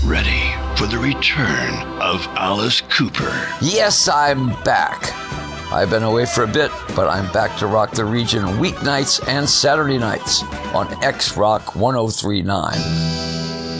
ready for the return of Alice Cooper. Yes, I'm back. I've been away for a bit, but I'm back to rock the region weeknights and Saturday nights on X Rock 1039.